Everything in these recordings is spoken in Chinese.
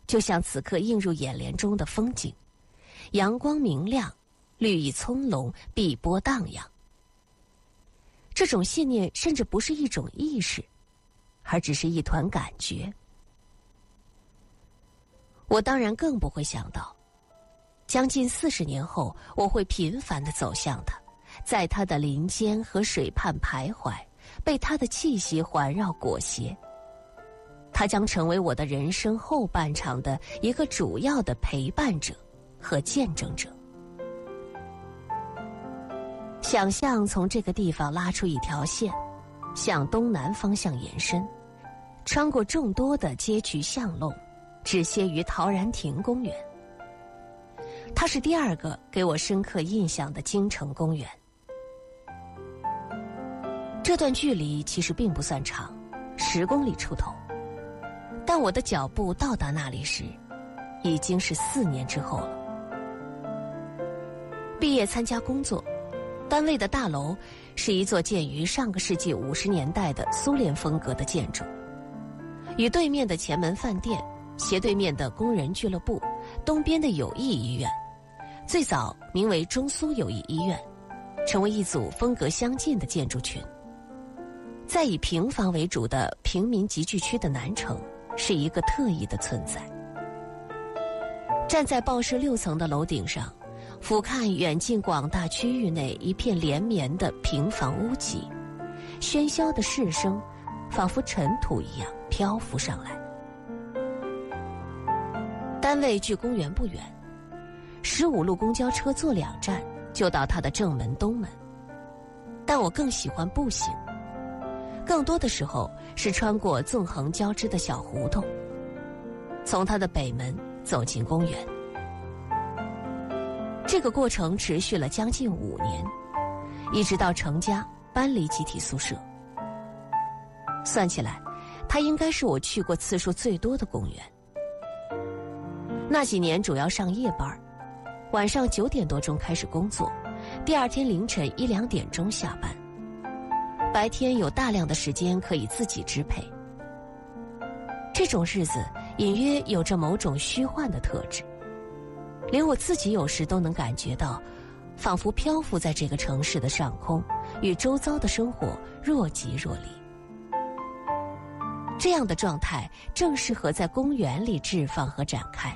就像此刻映入眼帘中的风景，阳光明亮，绿意葱茏，碧波荡漾。这种信念甚至不是一种意识，而只是一团感觉。我当然更不会想到，将近40年后，我会频繁地走向它，在它的林间和水畔徘徊，被它的气息环绕裹挟。它将成为我的人生后半场的一个主要的陪伴者和见证者。想象从这个地方拉出一条线，向东南方向延伸，穿过众多的街区巷弄，止歇于陶然亭公园。它是第2个给我深刻印象的京城公园。这段距离其实并不算长，10公里出头，但我的脚步到达那里时，已经是4年之后了。毕业参加工作，单位的大楼是一座建于上个世纪50年代的苏联风格的建筑，与对面的前门饭店、斜对面的工人俱乐部、东边的友谊医院，最早名为中苏友谊医院，成为一组风格相近的建筑群。在以平房为主的平民集聚区的南城，是一个特异的存在。站在报社6层的楼顶上，俯瞰远近广大区域内一片连绵的平房屋脊，喧嚣的市声仿佛尘土一样漂浮上来。单位距公园不远，15路公交车坐2站就到它的正门东门，但我更喜欢步行，更多的时候是穿过纵横交织的小胡同，从它的北门走进公园。这个过程持续了将近5年，一直到成家搬离集体宿舍。算起来，它应该是我去过次数最多的公园。那几年主要上夜班，晚上9点多钟开始工作，第2天凌晨1、2点钟下班。白天有大量的时间可以自己支配。这种日子隐约有着某种虚幻的特质，连我自己有时都能感觉到，仿佛漂浮在这个城市的上空，与周遭的生活若即若离。这样的状态正适合在公园里置放和展开。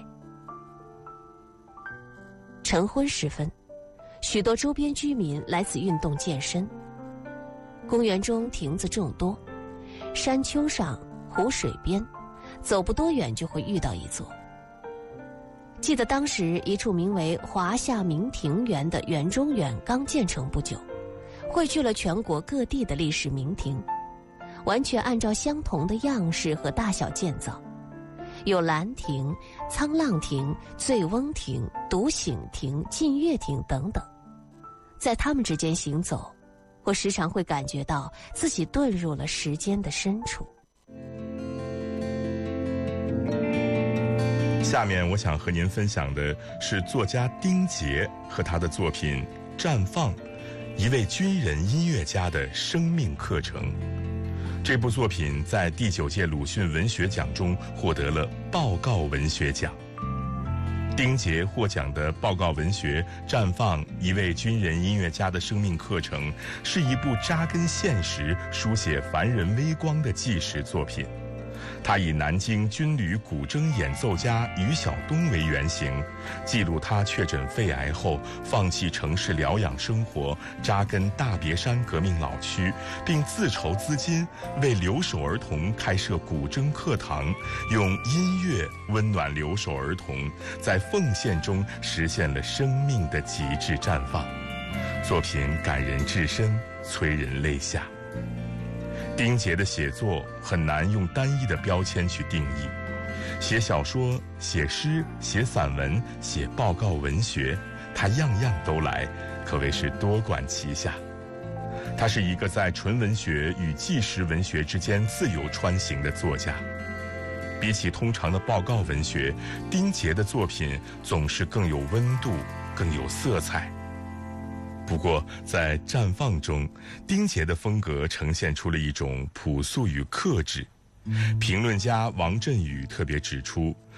晨昏时分，许多周边居民来此运动健身。公园中亭子众多，山丘上、湖水边，走不多远就会遇到一座。记得当时一处名为华夏明庭园的园中园刚建成不久，汇聚了全国各地的历史名庭，完全按照相同的样式和大小建造，有兰亭、沧浪亭、醉翁亭、独醒亭、近月亭等等。在它们之间行走，我时常会感觉到自己遁入了时间的深处。 下面我想和您分享的是作家丁杰和他的作品《绽放》，一位军人音乐家的生命课程。这部作品在第9届鲁迅文学奖中获得了报告文学奖。丁杰获奖的报告文学《绽放》，一位军人音乐家的生命课程，是一部扎根现实、书写凡人微光的纪实作品。他以南京军旅古筝演奏家于晓东为原型，记录他确诊肺癌后放弃城市疗养生活，扎根大别山革命老区，并自筹资金为留守儿童开设古筝课堂，用音乐温暖留守儿童，在奉献中实现了生命的极致绽放。作品感人至深，催人泪下。丁杰的写作很难用单一的标签去定义，写小说、写诗、写散文、写报告文学，他样样都来，可谓是多管齐下。他是一个在纯文学与纪实文学之间自由穿行的作家。比起通常的报告文学，丁杰的作品总是更有温度，更有色彩。不过在《绽放》中，丁杰的风格呈现出了一种朴素与克制。评论家王振宇特别指出，